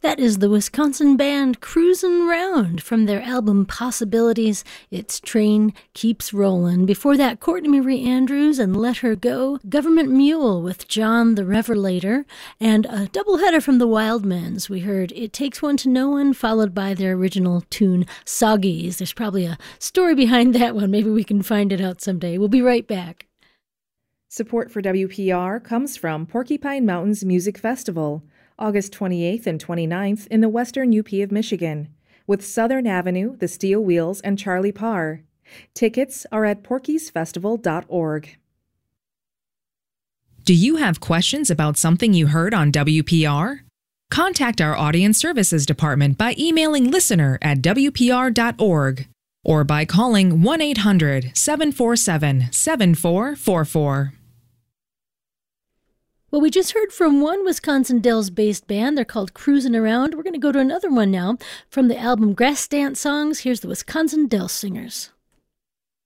That is the Wisconsin band Cruisin' Round from their album Possibilities. Its train keeps rollin'. Before that, Courtney Marie Andrews and Let Her Go, Government Mule with John the Revelator, and a doubleheader from the Wildmans. We heard It Takes One to Know One, followed by their original tune, Soggies. There's probably a story behind that one. Maybe we can find it out someday. We'll be right back. Support for WPR comes from Porcupine Mountains Music Festival, August 28th and 29th in the western UP of Michigan, with Southern Avenue, the Steel Wheels, and Charlie Parr. Tickets are at porkiesfestival.org. Do you have questions about something you heard on WPR? Contact our Audience Services Department by emailing listener@wpr.org or by calling 1-800-747-7444. Well, we just heard from one Wisconsin Dells-based band. They're called Cruisin' Around. We're going to go to another one now. From the album Grass Dance Songs, here's the Wisconsin Dells Singers.